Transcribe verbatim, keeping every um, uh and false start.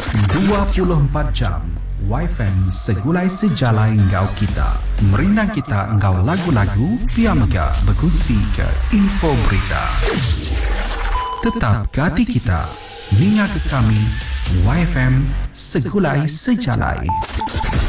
dua puluh empat jam Y F M segulai sejalai engkau kita. Merindang kita engkau lagu-lagu, pia mega berkongsi ke info berita. Tetap ke hati kita, mingat ke kami, Y F M segulai sejalai.